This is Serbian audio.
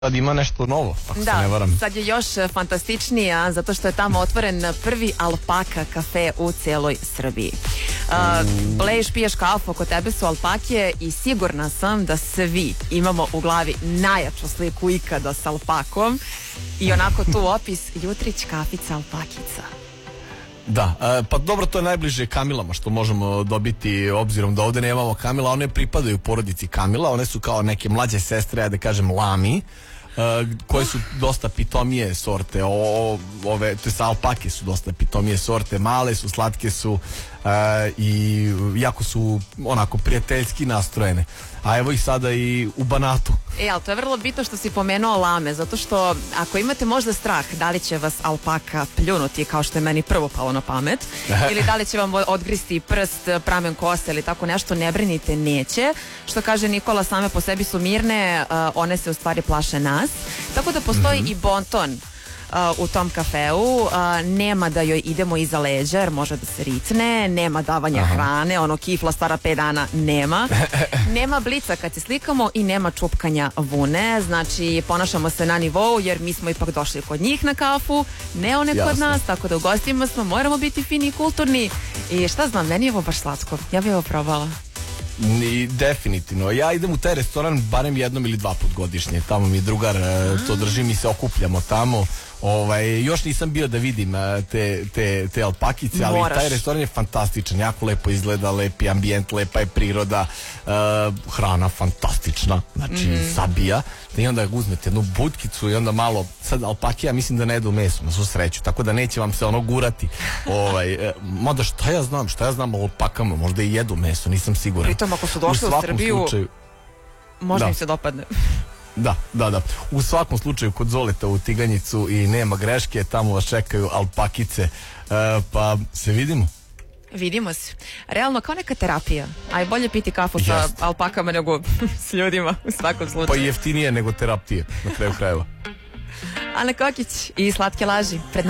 Sad ima nešto novo, ako se ne Da, varam. sad je još fantastičnija, zato što je tamo otvoren prvi alpaka kafe u celoj Srbiji. Bleješ, piješ kafu, oko tebe su alpake i sigurna sam da svi imamo u glavi najjaču sliku ikada s alpakom i onako tu opis jutrić kafica alpakica. Da, pa dobro, to je najbliže Kamilama što možemo dobiti, obzirom da ovde nemamo Kamila. One pripadaju porodici Kamila, one su kao neke mlađe sestre, ja da kažem lami, koje su dosta pitomije sorte. Ove, to jest alpake su dosta pitomije sorte, male su, slatke su i jako su onako prijateljski nastrojene. A evo ih sada i u Banatu. Ali to je vrlo bitno što si pomenuo lame, zato što ako imate možda strah da li će vas alpaka pljunuti, kao što je meni prvo palo na pamet, ili da li će vam odgristi prst, pramen kose ili tako nešto, ne brinite, neće. Što kaže Nikola, same po sebi su mirne, one se u stvari plaše nas. Tako da postoji i bonton u tom kafeu, nema da joj idemo iza leđa jer može da se ricne, nema davanja hrane, ono kifla stara 5 dana nema, nema blica kad se slikamo i nema čupkanja vune, znači ponašamo se na nivou jer mi smo ipak došli kod njih na kafu, ne one kod nas, tako da u gostima smo, moramo biti fini i kulturni i šta znam, meni je ovo baš slatko, ja bih ovo probala. Definitivno, ja idem u taj restoran barem jednom ili 2 put godišnje, tamo mi je drugar, to držim i se okupljamo tamo. Još nisam bio da vidim te alpakice, ali taj restoran je fantastičan, jako lepo izgleda, lepi ambijent, lepa je priroda, hrana fantastična, znači sabija, i onda uzmete jednu budkicu i onda malo, sad alpake ja mislim da ne jedu meso, na svu sreću, tako da neće vam se ono gurati. Mada šta ja znam o alpakama, možda i jedu meso, nisam siguran. Pritom ako su došli u Srbiju, možda im se dopadne. Da. U svakom slučaju kod Zoleta u Tiganjicu i nema greške, tamo vas čekaju alpakice, pa se vidimo. Vidimo se. Realno kao neka terapija. A i bolje piti kafu sa alpakama nego s ljudima u svakom slučaju. Pa jeftinije nego terapija na kraju krajeva. Ana Kokić i Slatke laži.